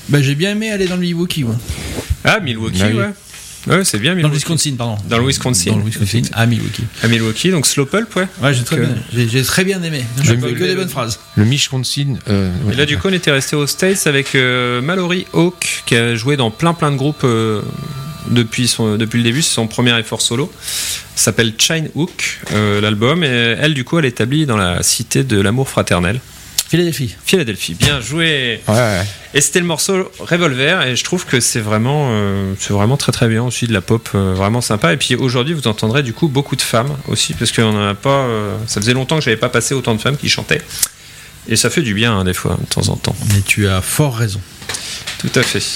Bah, j'ai bien aimé aller dans le Milwaukee. Ouais. Ah, Milwaukee, oui. ouais. Ouais, c'est bien Dans Milwaukee. le Wisconsin, pardon. Dans le Wisconsin. À Milwaukee. À Milwaukee, donc Slow Pulp, ouais. Ouais, j'ai très bien aimé. J'ai que des bonnes phrases. Le Wisconsin. Et là, du coup, on était resté aux States avec Mallory Hawk, qui a joué dans plein de groupes depuis le début. C'est son premier effort solo. Ça s'appelle Chain Hook, l'album. Et elle, du coup, elle est établie dans la cité de l'amour fraternel. Philadelphie, bien joué. Ouais. Et c'était le morceau Revolver, et je trouve que c'est vraiment très très bien aussi, de la pop vraiment sympa. Et puis aujourd'hui, vous entendrez du coup beaucoup de femmes aussi, parce qu'on en a pas. Ça faisait longtemps que j'avais pas passé autant de femmes qui chantaient, et ça fait du bien hein, des fois, de temps en temps. Mais tu as fort raison. Tout à fait.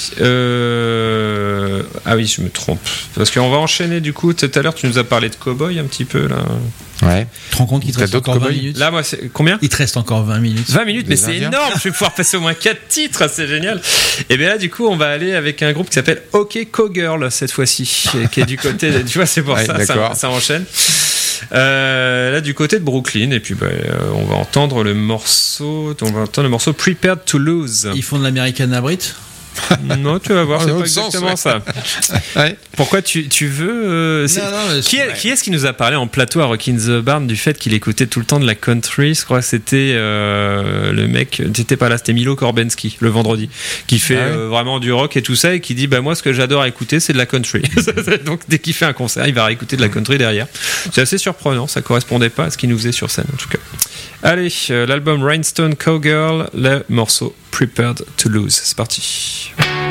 Ah oui, je me trompe. Parce qu'on va enchaîner du coup. Tout à l'heure, tu nous as parlé de Cowboy un petit peu là. Ouais. Tu te rends compte qu'il te reste encore 20 minutes? Là, moi, c'est combien? Il te reste encore 20 minutes. 20 minutes, mais c'est énorme. Je vais pouvoir passer au moins 4 titres. C'est génial. Et bien là, du coup, on va aller avec un groupe qui s'appelle OK Cowgirl cette fois-ci, qui est du côté. Tu vois, c'est pour ça enchaîne. Là, du côté de Brooklyn, et puis on va entendre le morceau. Prepared to Lose. Ils font de l'American Brit. Non, tu vas voir, c'est pas exactement ça. Ouais. Pourquoi tu veux qui est-ce qui nous a parlé en plateau à Rockin' the Barn du fait qu'il écoutait tout le temps de la country? Je crois que c'était le mec, t'étais pas là, c'était Milo Korbensky le vendredi, qui fait vraiment du rock et tout ça, et qui dit moi ce que j'adore écouter c'est de la country. Donc dès qu'il fait un concert, il va réécouter de la country derrière. C'est assez surprenant, ça correspondait pas à ce qu'il nous faisait sur scène en tout cas. Allez, l'album Rhinestone Cowgirl, le morceau Prepared to Lose. C'est parti.